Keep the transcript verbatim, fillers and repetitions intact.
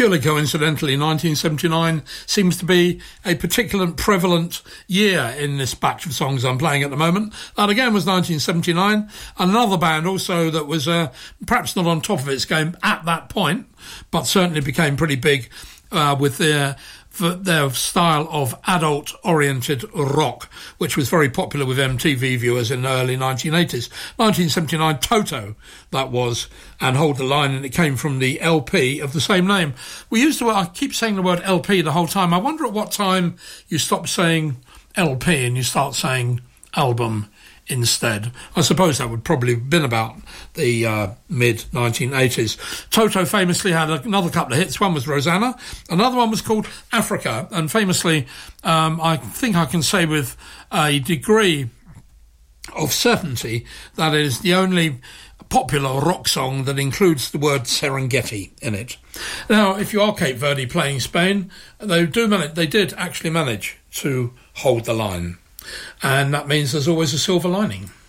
purely coincidentally, nineteen seventy-nine seems to be a particularly prevalent year in this batch of songs I'm playing at the moment. That again was nineteen seventy-nine. Another band also that was uh, perhaps not on top of its game at that point, but certainly became pretty big uh, with their their style of adult-oriented rock, which was very popular with M T V viewers in the early nineteen eighties. nineteen seventy-nine, Toto, that was, and Hold the Line, and it came from the L P of the same name. We used to, I keep saying the word L P the whole time. I wonder at what time you stop saying L P and you start saying album instead. I suppose that would probably have been about the uh, mid nineteen eighties. Toto famously had another couple of hits. One was Rosanna, another one was called Africa, and famously um, I think I can say with a degree of certainty that it is the only popular rock song that includes the word Serengeti in it. Now, if you are Cape Verde playing Spain, they do manage, they did actually manage to hold the line. And that means there's always a silver lining.